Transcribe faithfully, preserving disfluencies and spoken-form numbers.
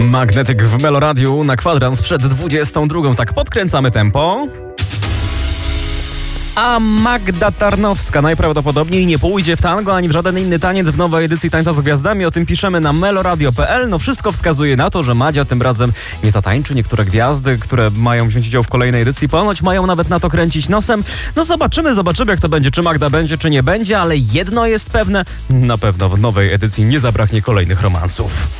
Magnetyk w Meloradiu na kwadrans przed dwudziestą drugą. Tak podkręcamy tempo. A Magda Tarnowska najprawdopodobniej nie pójdzie w tango ani w żaden inny taniec w nowej edycji Tańca z Gwiazdami. O tym piszemy na meloradio kropka p l. No wszystko wskazuje na to, że Madzia tym razem nie zatańczy. Niektóre gwiazdy, które mają wziąć udział w kolejnej edycji, ponoć mają nawet na to kręcić nosem. No zobaczymy, zobaczymy jak to będzie, czy Magda będzie, czy nie będzie, ale jedno jest pewne, na pewno w nowej edycji nie zabraknie kolejnych romansów.